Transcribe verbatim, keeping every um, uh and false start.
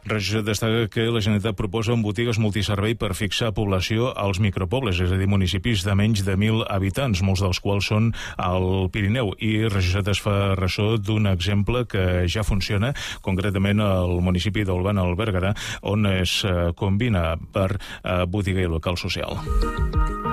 Regió destaca que la Generalitat proposa botigues multiservei per fixar població als micropobles, és a dir, municipis de menys de mil habitants, molts dels quals són al Pirineu, i Regió es fa ressò d'un exemple que ja funciona, concretament al municipi d'Olvan, al Berguedà, on es combina per botiga i local social.